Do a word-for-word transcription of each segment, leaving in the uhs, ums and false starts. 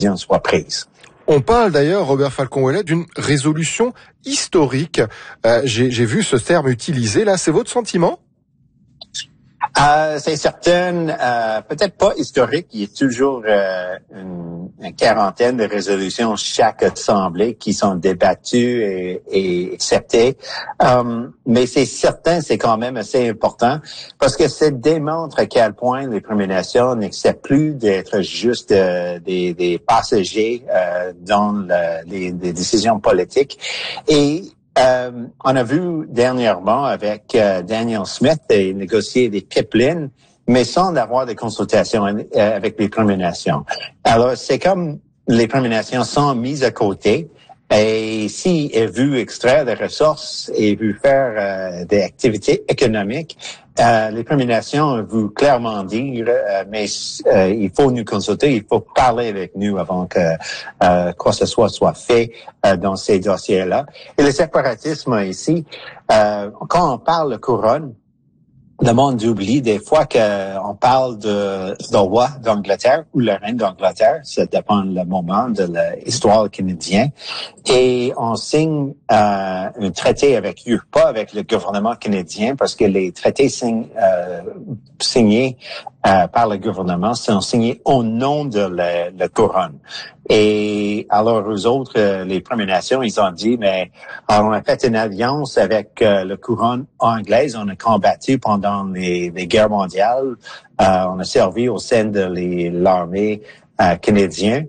décision soit prise. On parle d'ailleurs, Robert Falcon-Ouellet, d'une résolution historique. Euh, j'ai, j'ai vu ce terme utilisé là. C'est votre sentiment? Euh, c'est certain, euh, peut-être pas historique. Il y a toujours euh, une, une quarantaine de résolutions chaque assemblée qui sont débattues et, et acceptées. Euh, mais c'est certain, c'est quand même assez important parce que ça démontre à quel point les Premières Nations n'acceptent plus d'être juste euh, des, des passagers euh, dans le, les, les décisions politiques. Et Euh, on a vu dernièrement avec euh, Daniel Smith et négocier des pipelines, mais sans avoir des consultations euh, avec les Premières Nations. Alors, c'est comme les Premières Nations sont mises à côté. Et si elle veut extraire des ressources et veut faire euh, des activités économiques, euh, les Premières Nations veulent clairement dire, euh, mais euh, il faut nous consulter, il faut parler avec nous avant que euh, quoi que ce soit soit fait euh, dans ces dossiers-là. Et le séparatisme ici, euh, quand on parle de couronne, le monde oublie des fois qu'on parle de, de roi d'Angleterre ou la reine d'Angleterre, ça dépend le moment de l'histoire canadienne, et on signe euh, un traité avec eux, pas avec le gouvernement canadien, parce que les traités signe, euh, signés euh, par le gouvernement sont signés au nom de la, la couronne. Et alors, eux autres, euh, les Premières Nations, ils ont dit, mais alors, on a fait une alliance avec euh, la couronne anglaise, on a combattu pendant les, les guerres mondiales, euh, on a servi au sein de les, l'armée euh, canadienne,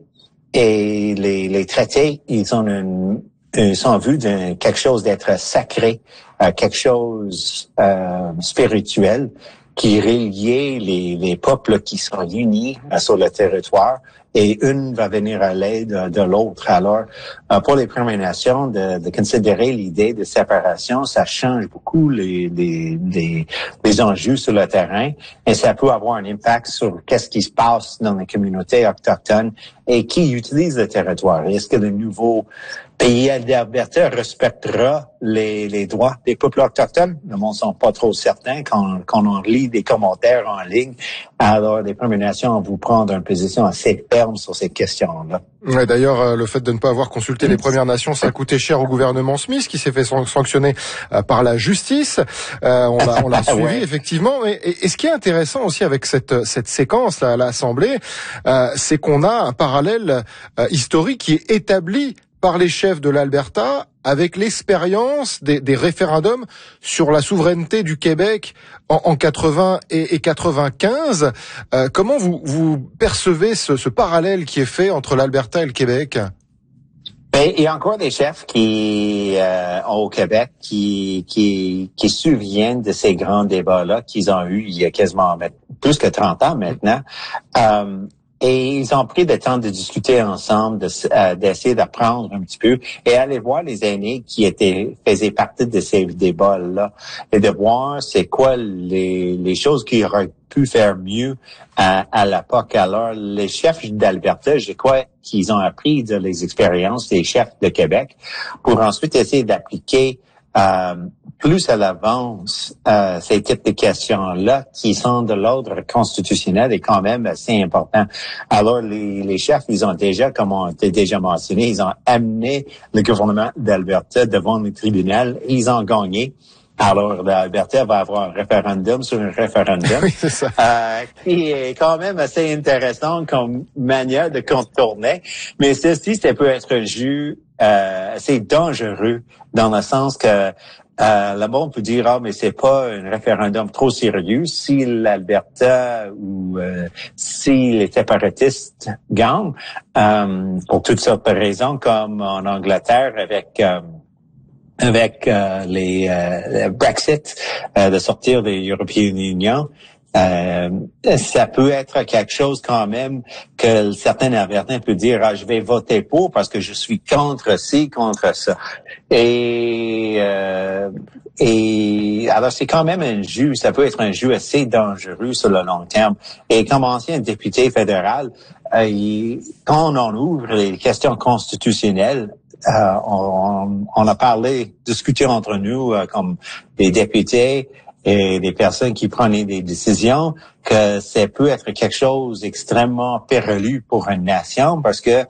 et les, les traités, ils ont une, ils sont vus de quelque chose d'être sacré, euh, quelque chose euh, spirituel, qui reliait les, les peuples qui sont unis euh, sur le territoire, et une va venir à l'aide de, de l'autre. Alors, euh, pour les Premières Nations, de, de considérer l'idée de séparation, ça change beaucoup les, les, les, les enjeux sur le terrain, et ça peut avoir un impact sur qu'est-ce qui se passe dans les communautés autochtones et qui utilise le territoire. Est-ce que le nouveau pays d'Alberta respectera les, les droits des peuples autochtones? Le monde ne sont pas trop certains quand, quand on lit des commentaires en ligne. Alors, les Premières Nations vont prendre une position assez ferme sur ces questions-là. Ouais, d'ailleurs, euh, le fait de ne pas avoir consulté les Premières Nations, ça a coûté cher au gouvernement Smith, qui s'est fait sanctionner euh, par la justice. Euh, on l'a, on l'a suivi, ouais. Effectivement. Et, et, et ce qui est intéressant aussi avec cette, cette séquence là, à l'Assemblée, euh, c'est qu'on a un parallèle euh, historique qui est établi par les chefs de l'Alberta avec l'expérience des, des référendums sur la souveraineté du Québec en, en quatre-vingts et, et quatre-vingt-quinze. Euh, comment vous, vous percevez ce, ce parallèle qui est fait entre l'Alberta et le Québec? Ben, il y a encore des chefs qui euh, au Québec qui qui qui se souviennent de ces grands débats-là qu'ils ont eus il y a quasiment plus que trente ans maintenant. Euh, Et ils ont pris le temps de discuter ensemble, de, euh, d'essayer d'apprendre un petit peu et aller voir les aînés qui étaient faisaient partie de ces débats-là et de voir c'est quoi les, les choses qu'ils auraient pu faire mieux à, à l'époque. Alors, les chefs d'Alberta, je crois qu'ils ont appris de les expériences des chefs de Québec pour ensuite essayer d'appliquer Euh, plus à l'avance, euh, ces types de questions-là qui sont de l'ordre constitutionnel est quand même assez important. Alors, les, les chefs, ils ont déjà, comme on a déjà mentionné, ils ont amené le gouvernement d'Alberta devant le tribunal et ils ont gagné. Alors, l'Alberta va avoir un référendum sur un référendum. Oui, c'est ça. Euh, qui est quand même assez intéressant comme manière de contourner. Mais ceci, ça peut être un jeu euh, assez dangereux dans le sens que euh, le monde peut dire, ah, mais c'est pas un référendum trop sérieux. Si l'Alberta ou euh, si les séparatistes gagnent, euh, pour toutes sortes de raisons, comme en Angleterre avec... Euh, avec euh, les euh, Brexit, euh, de sortir de l'European Union, euh, ça peut être quelque chose quand même que certains Albertains peuvent dire, ah, je vais voter pour parce que je suis contre ci, contre ça. Et euh, et alors c'est quand même un jeu, ça peut être un jeu assez dangereux sur le long terme. Et comme ancien député fédéral, euh, il, quand on ouvre les questions constitutionnelles, Euh, on, on a parlé, discuté entre nous euh, comme des députés et des personnes qui prenaient des décisions, que ça peut être quelque chose d'extrêmement périlleux pour une nation parce que